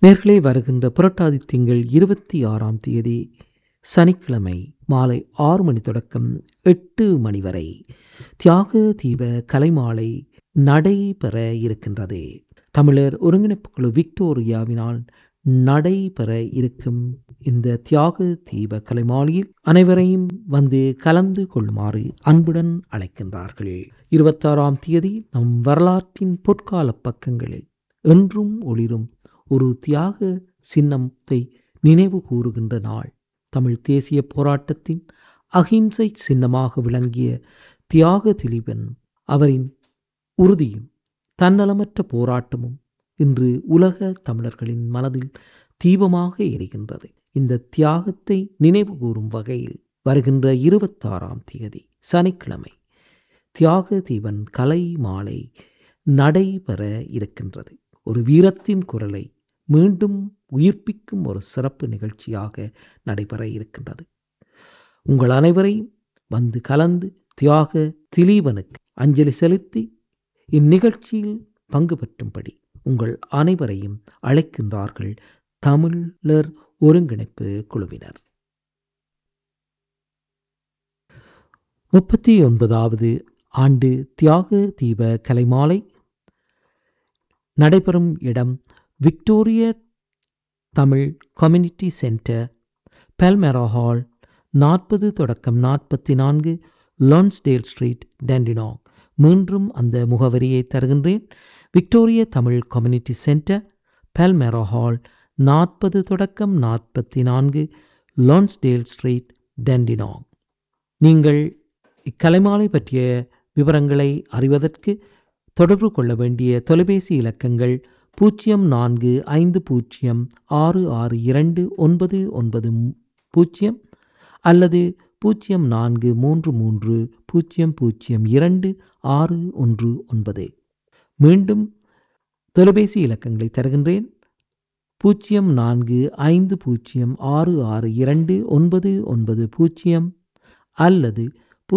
நேர்களே, வருகின்ற புரட்டாதி திங்கள் 26ஆம் தேதி சனிக்கிழமை மாலை 6 மணி தொடக்கம் 8 மணி வரை தியாக தீப கலைமாலை நடைபெற இருக்கின்றது. தமிழர் ஒருங்கிணைப்பு குழு விக்டோரியாவினால் நடைபெற இருக்கும் இந்த தியாக தீப கலைமாலையில் அனைவரையும் வந்து கலந்து கொள்ளுமாறு அன்புடன் அழைக்கின்றார்கள். 26ஆம் தேதி நம் வரலாற்றின் பொற்கால பக்கங்களில் என்றும் ஒளிரும் ஒரு தியாக சின்னத்தை நினைவு கூறுகின்ற நாள். தமிழ் தேசிய போராட்டத்தின் அகிம்சை சின்னமாக விளங்கிய தியாக திலீபன் அவரின் உறுதியும் தன்னலமற்ற போராட்டமும் இன்று உலக தமிழர்களின் மனதில் தீபமாக எரிகின்றது. இந்த தியாகத்தை நினைவு கூறும் வகையில் வருகின்ற 26ஆம் தேதி சனிக்கிழமை தியாக தீபன் கலை மாலை நடைபெற இருக்கின்றது. ஒரு வீரத்தின் குரலை மீண்டும் உயிர்ப்பிக்கும் ஒரு சிறப்பு நிகழ்ச்சியாக நடைபெற இருக்கின்றது. உங்கள் அனைவரையும் வந்து கலந்து தியாக திலீபனுக்கு அஞ்சலி செலுத்தி இந்நிகழ்ச்சியில் பங்கு பெற்றும்படி உங்கள் அனைவரையும் அழைக்கின்றார்கள் தமிழர் ஒருங்கிணைப்பு குழுவினர். 39வது ஆண்டு தியாக தீப கலைமாலை நடைபெறும் இடம் Victoria Tamil community centre, பெல்மெரா hall, 40 தொடக்கம் 44 லான்ஸ்டேல் ஸ்ட்ரீட், டண்டினாங். மீண்டும் அந்த முகவரியை தருகின்றேன். Victoria Tamil community centre, பெல்மெரா hall, 40 தொடக்கம் 44 லான்ஸ்டேல் ஸ்ட்ரீட், டண்டினாங். நீங்கள் இக்கலைமாலை பற்றிய விவரங்களை அறிவதற்கு தொடர்பு கொள்ள வேண்டிய தொலைபேசி இலக்கங்கள் 0456629990 அல்லது 0433002619. மீண்டும் தொலைபேசி இலக்கங்களை தருகின்றேன். 0456629990 அல்லது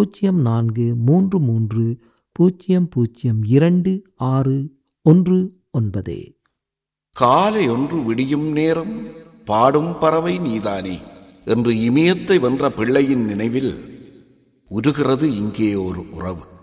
0433002619. காலை ஒன்று விடியும் நேரம் பாடும் பறவை நீதானே என்று இமயத்தை வென்ற பிள்ளையின் நினைவில் உருகிறது இங்கே ஒரு உறவு.